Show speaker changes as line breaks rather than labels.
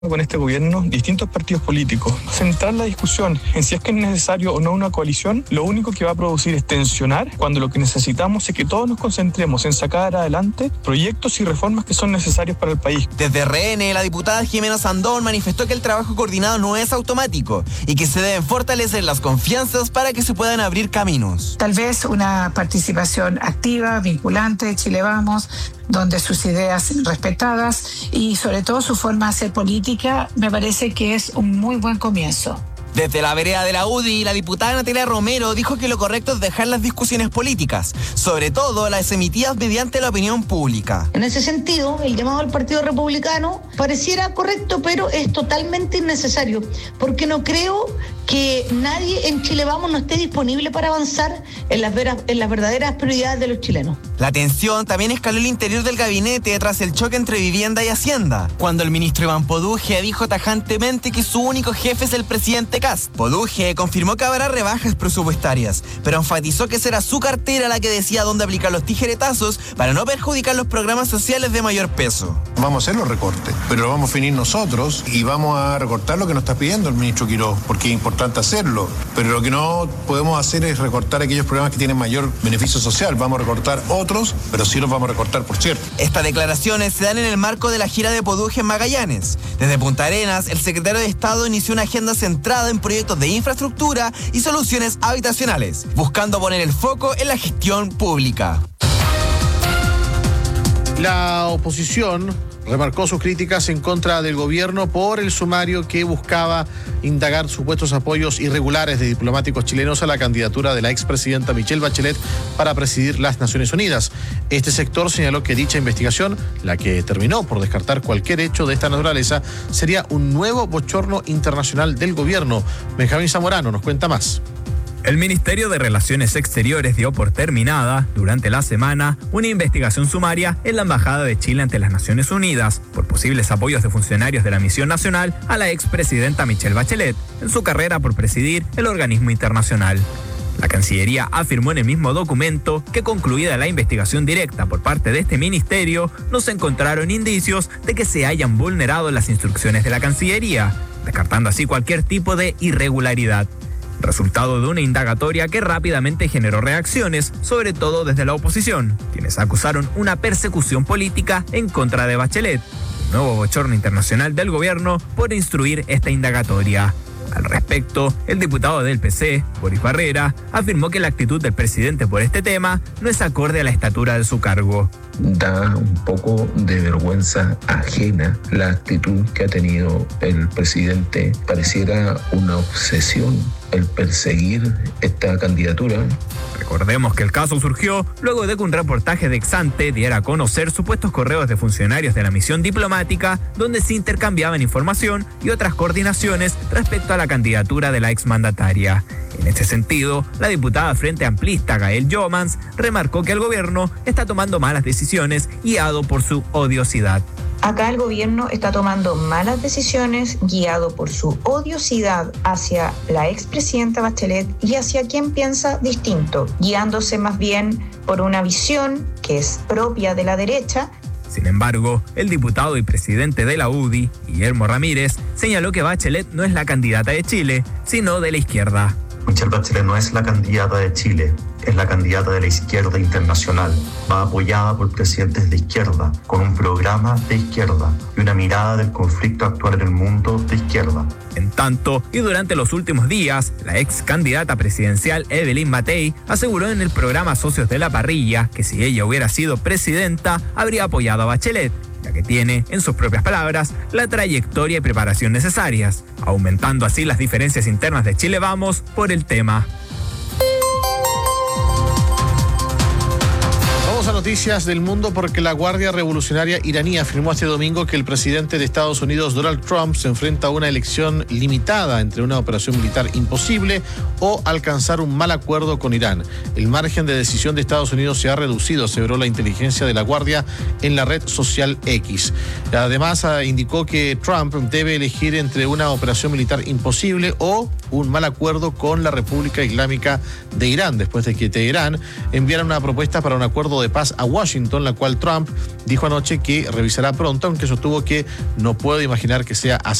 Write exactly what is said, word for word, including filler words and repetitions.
con este gobierno distintos partidos políticos. Centrar la discusión en si es que es necesario o no una coalición, lo único que va a producir es tensionar, cuando lo que necesitamos es que todos nos concentremos en sacar adelante proyectos y reformas que son necesarios para el país.
Desde R N, la diputada Jimena Sandón manifestó que el trabajo coordinado no es automático y que se deben fortalecer las confianzas para que se puedan abrir caminos.
Tal vez una participación activa, vinculante de Chile Vamos, donde sus ideas sean respetadas y sobre todo su forma de hacer política, me parece que es un muy buen comienzo.
Desde la vereda de la U D I, la diputada Natalia Romero dijo que lo correcto es dejar las discusiones políticas, sobre todo las emitidas mediante la opinión pública.
En ese sentido, el llamado al Partido Republicano pareciera correcto, pero es totalmente innecesario, porque no creo que nadie en Chile Vamos no esté disponible para avanzar en las, veras, en las verdaderas prioridades de los chilenos.
La tensión también escaló el interior del gabinete tras el choque entre Vivienda y Hacienda, cuando el ministro Iván Poduje dijo tajantemente que su único jefe es el presidente Kast. Poduje confirmó que habrá rebajas presupuestarias, pero enfatizó que será su cartera la que decida dónde aplicar los tijeretazos para no perjudicar los programas sociales de mayor peso.
Vamos a hacer los recortes, pero lo vamos a definir nosotros y vamos a recortar lo que nos está pidiendo el ministro Quiroz, porque es importante hacerlo, pero lo que no podemos hacer es recortar aquellos programas que tienen mayor beneficio social. Vamos a recortar otros, pero sí los vamos a recortar, por cierto.
Estas declaraciones se dan en el marco de la gira de Poduje en Magallanes. Desde Punta Arenas, el secretario de Estado inició una agenda centrada en proyectos de infraestructura y soluciones habitacionales, buscando poner el foco en la gestión pública.
La oposición remarcó sus críticas en contra del gobierno por el sumario que buscaba indagar supuestos apoyos irregulares de diplomáticos chilenos a la candidatura de la expresidenta Michelle Bachelet para presidir las Naciones Unidas. Este sector señaló que dicha investigación, la que terminó por descartar cualquier hecho de esta naturaleza, sería un nuevo bochorno internacional del gobierno. Benjamín Zamorano nos cuenta más.
El Ministerio de Relaciones Exteriores dio por terminada, durante la semana, una investigación sumaria en la Embajada de Chile ante las Naciones Unidas por posibles apoyos de funcionarios de la misión nacional a la expresidenta Michelle Bachelet en su carrera por presidir el organismo internacional. La Cancillería afirmó en el mismo documento que, concluida la investigación directa por parte de este ministerio, no se encontraron indicios de que se hayan vulnerado las instrucciones de la Cancillería, descartando así cualquier tipo de irregularidad. Resultado de una indagatoria que rápidamente generó reacciones, sobre todo desde la oposición, quienes acusaron una persecución política en contra de Bachelet, un nuevo bochorno internacional del gobierno por instruir esta indagatoria. Al respecto, el diputado del P C, Boris Barrera, afirmó que la actitud del presidente por este tema no es acorde a la estatura de su cargo.
Da un poco de vergüenza ajena la actitud que ha tenido el presidente. Pareciera una obsesión el perseguir esta candidatura.
Recordemos que el caso surgió luego de que un reportaje de Exante diera a conocer supuestos correos de funcionarios de la misión diplomática donde se intercambiaban información y otras coordinaciones respecto a la candidatura de la exmandataria. En este sentido, la diputada Frente Amplista Gael Jomans remarcó que el gobierno está tomando malas decisiones guiado por su odiosidad.
Acá el gobierno está tomando malas decisiones guiado por su odiosidad hacia la expresidenta Bachelet y hacia quien piensa distinto, guiándose más bien por una visión que es propia de la derecha.
Sin embargo, el diputado y presidente de la U D I, Guillermo Ramírez, señaló que Bachelet no es la candidata de Chile, sino de la izquierda.
Michelle Bachelet no es la candidata de Chile, es la candidata de la izquierda internacional. Va apoyada por presidentes de izquierda, con un programa de izquierda y una mirada del conflicto actual en el mundo de izquierda.
En tanto, y durante los últimos días, la ex candidata presidencial Evelyn Matei aseguró en el programa Socios de la Parrilla que si ella hubiera sido presidenta, habría apoyado a Bachelet, ya que tiene, en sus propias palabras, la trayectoria y preparación necesarias, aumentando así las diferencias internas de Chile Vamos por el tema.
A noticias del mundo porque la Guardia Revolucionaria iraní afirmó este domingo que el presidente de Estados Unidos, Donald Trump, se enfrenta a una elección limitada entre una operación militar imposible o alcanzar un mal acuerdo con Irán. El margen de decisión de Estados Unidos se ha reducido, aseveró la inteligencia de la Guardia en la red social X. Además, indicó que Trump debe elegir entre una operación militar imposible o un mal acuerdo con la República Islámica de Irán, después de que Teherán enviara una propuesta para un acuerdo de paz a Washington, la cual Trump dijo anoche que revisará pronto, aunque sostuvo que no puede imaginar que sea así.